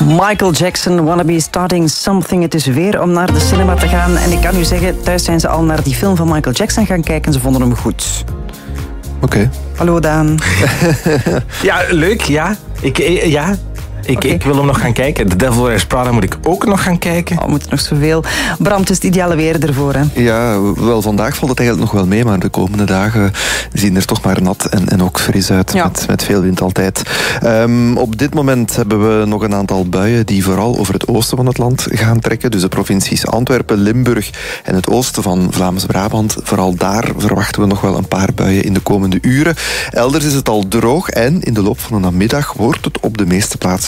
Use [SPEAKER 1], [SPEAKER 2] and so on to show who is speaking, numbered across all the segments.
[SPEAKER 1] Michael Jackson, Wanna Be Starting Something. Het is weer om naar de cinema te gaan. En ik kan u zeggen, thuis zijn ze al naar die film van Michael Jackson gaan kijken en ze vonden hem goed.
[SPEAKER 2] Oké.
[SPEAKER 1] Hallo Daan.
[SPEAKER 3] Ja, leuk, ja. Ik wil hem nog gaan kijken. The Devil Wears Prada moet ik ook nog gaan kijken.
[SPEAKER 1] We moeten nog zoveel. Bram, het is het ideale weer ervoor, hè?
[SPEAKER 2] Ja, wel, vandaag valt het eigenlijk nog wel mee, maar de komende dagen zien er toch maar nat en ook fris uit, ja. met veel wind altijd. Op dit moment hebben we nog een aantal buien die vooral over het oosten van het land gaan trekken. Dus de provincies Antwerpen, Limburg en het oosten van Vlaams-Brabant. Vooral daar verwachten we nog wel een paar buien in de komende uren. Elders is het al droog en in de loop van de namiddag wordt het op de meeste plaatsen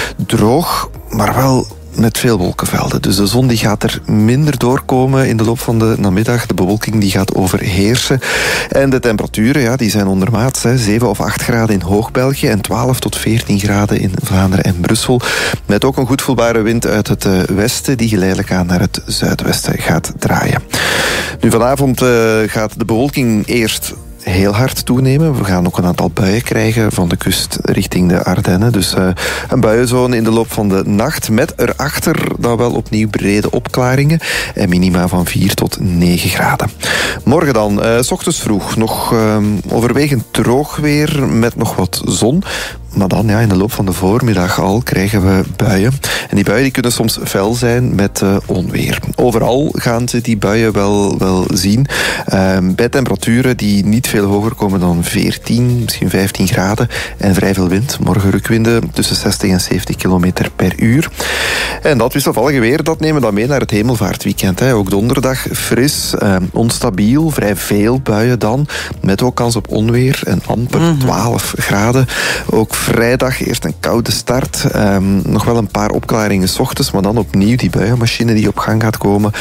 [SPEAKER 2] droog, maar wel met veel wolkenvelden. Dus de zon die gaat er minder doorkomen in de loop van de namiddag. De bewolking die gaat overheersen. En de temperaturen, ja, die zijn ondermaats. 7 of 8 graden in Hoog-België en 12 tot 14 graden in Vlaanderen en Brussel. Met ook een goed voelbare wind uit het westen die geleidelijk aan naar het zuidwesten gaat draaien. Nu, vanavond gaat de bewolking eerst heel hard toenemen. We gaan ook een aantal buien krijgen van de kust richting de Ardennen. Dus een buienzone in de loop van de nacht met erachter dan wel opnieuw brede opklaringen en minima van 4 tot 9 graden. Morgen dan, 's ochtends vroeg, nog overwegend droog weer met nog wat zon. Maar dan, ja, in de loop van de voormiddag al krijgen we buien. En die buien die kunnen soms fel zijn met onweer. Overal gaan ze die buien wel zien. Bij temperaturen die niet veel hoger komen dan 14, misschien 15 graden. En vrij veel wind. Morgen rukwinden tussen 60 en 70 kilometer per uur. En dat wisselvallige weer, dat nemen we dan mee naar het hemelvaartweekend. Ook donderdag fris, onstabiel, vrij veel buien dan. Met ook kans op onweer en amper 12 graden. Ook vrijdag eerst een koude start. Nog wel een paar opklaringen 's ochtends, maar dan opnieuw die buienmachine die op gang gaat komen.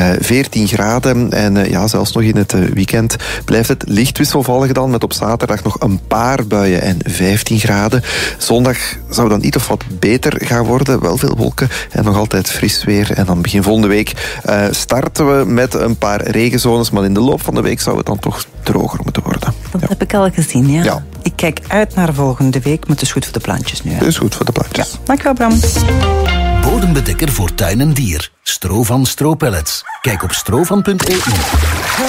[SPEAKER 2] 14 graden en ja, zelfs nog in het weekend blijft het licht wisselvallig dan, met op zaterdag nog een paar buien en 15 graden. Zondag zou dan iets of wat beter gaan worden. Wel veel wolken en nog altijd fris weer. En dan begin volgende week starten we met een paar regenzones, maar in de loop van de week zou het dan toch droger moeten worden.
[SPEAKER 1] Dat heb ik al gezien, ja. Ik kijk uit naar volgende week, maar het is goed voor de plantjes nu. Hè?
[SPEAKER 2] Het is goed voor de plantjes.
[SPEAKER 1] Ja, dankjewel Bram.
[SPEAKER 4] Bodembedekker voor tuin en dier. Stro van Stropellets. Kijk op strovan.eu.